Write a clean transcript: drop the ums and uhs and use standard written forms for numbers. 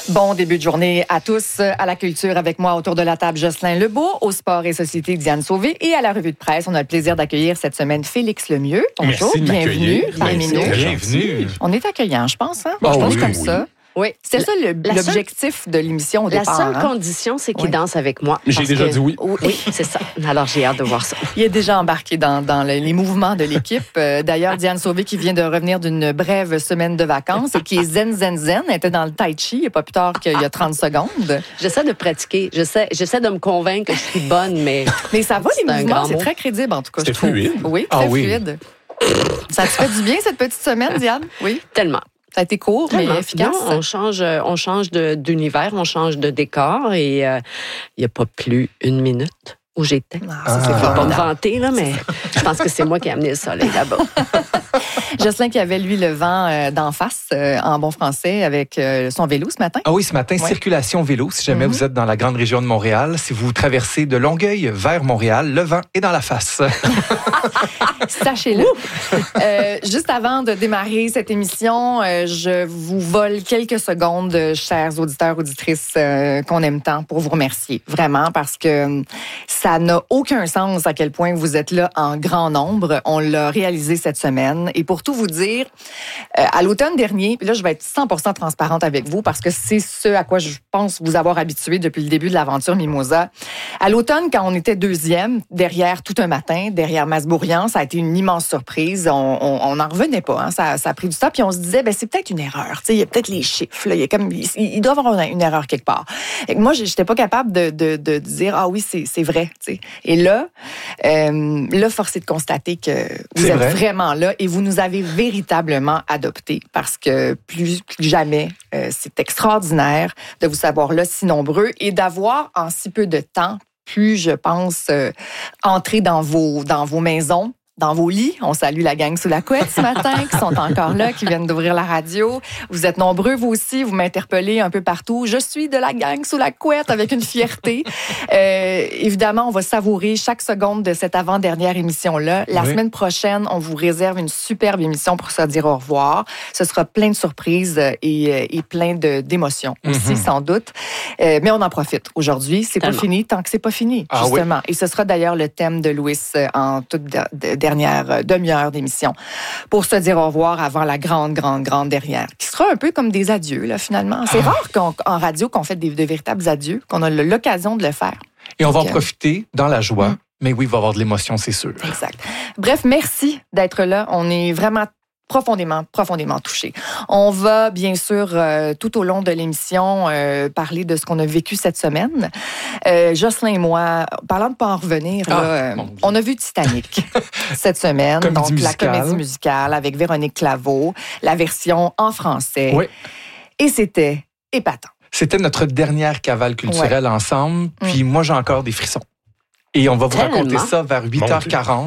Bon début de journée à tous. À la culture, avec moi autour de la table, Jocelyn Lebeau. Au sport et société, Diane Sauvé. Et à la revue de presse, on a le plaisir d'accueillir cette semaine Félix Lemieux. Bonjour, merci de bienvenue parmi nous. Bienvenue. On est accueillant, je pense. Hein? Oh, je pense oui, comme oui. ça. Oui. C'était ça l'objectif de l'émission au La départ. seule hein? condition, c'est qu'il Oui. danse avec moi. J'ai Parce déjà que- dit oui. Oui, c'est ça. Alors, j'ai hâte de voir ça. Il est déjà embarqué dans les mouvements de l'équipe. D'ailleurs, Diane Sauvé, qui vient de revenir d'une brève semaine de vacances et qui est zen, était dans le tai chi il n'y a pas plus tard qu'il y a 30 secondes. J'essaie de pratiquer. J'essaie de me convaincre que je suis bonne, mais Mais ça va, C'est les un mouvements, grand c'est mot. très crédible en tout cas, je C'était trouve. fluide. Oui, Ah très oui. fluide. Ça te fait du bien cette petite semaine, Diane? Oui. tellement. Ça a été court, mais Tellement. efficace. Non, on change d'univers, on change de décor et il n'y a pas plus une minute où j'étais. Ah, Ah. ça, c'est Je ne vais pas me formidable. vanter, là, mais je pense que c'est moi qui ai amené le soleil là-bas. Jocelyn qui avait, lui, le vent d'en face, en bon français, avec son vélo ce matin. Ah oui, ce matin, Ouais. circulation vélo, si jamais vous êtes dans la grande région de Montréal. Si vous traversez de Longueuil vers Montréal, le vent est dans la face. Sachez-le. Juste avant de démarrer cette émission, je vous vole quelques secondes, chers auditeurs, auditrices qu'on aime tant, pour vous remercier. Vraiment, parce que ça n'a aucun sens à quel point vous êtes là en grand nombre. On l'a réalisé cette semaine. Et pour tout vous dire, à l'automne dernier, puis là, je vais être 100% transparente avec vous parce que c'est ce à quoi je pense vous avoir habitué depuis le début de l'aventure Mimosa. À l'automne, quand on était deuxième, derrière Tout un matin, derrière Masbourian, ça a été une immense surprise. On n'en revenait pas. Hein. Ça a pris du temps. Puis on se disait, ben c'est peut-être une erreur. Tu sais, il y a peut-être les chiffres. Là. Il doit y avoir une erreur quelque part. Et moi, j'étais pas capable de dire, ah oui, c'est vrai. Tu sais. Et là, force est de constater que vous C'est êtes vrai. vraiment là et vous nous avez véritablement adoptés parce que plus que jamais, c'est extraordinaire de vous savoir là si nombreux et d'avoir en si peu de temps pu, je pense, entrer dans vos maisons, dans vos lits. On salue la gang sous la couette ce matin, qui sont encore là, qui viennent d'ouvrir la radio. Vous êtes nombreux, vous aussi, vous m'interpellez un peu partout. Je suis de la gang sous la couette avec une fierté. Évidemment, on va savourer chaque seconde de cette avant-dernière émission-là. La Oui. semaine prochaine, on vous réserve une superbe émission pour se dire au revoir. Ce sera plein de surprises et plein d'émotions aussi, sans doute. Mais on en profite aujourd'hui. C'est pas Tellement. fini tant que c'est pas fini, Ah oui. justement. Et ce sera d'ailleurs le thème de Louis en toute dernière demi-heure d'émission pour se dire au revoir avant la grande dernière, qui sera un peu comme des adieux, là, finalement. C'est rare en radio qu'on fait de véritables adieux, qu'on a l'occasion de le faire. Et on va en Ok. profiter dans la joie. Mais oui, il va y avoir de l'émotion, c'est sûr. Exact. Bref, merci d'être là. On est vraiment profondément touchés. On va, bien sûr, tout au long de l'émission, parler de ce qu'on a vécu cette semaine. Jocelyn et moi, parlant de pas en revenir, là, mon Dieu. on a vu Titanic cette semaine. Comédie donc, musicale. la comédie musicale avec Véronique Claveau, la version en français. Oui. Et c'était épatant. C'était notre dernière cavale culturelle ensemble. Puis moi, j'ai encore des frissons. Et on va vous Tellement. raconter ça vers 8h40.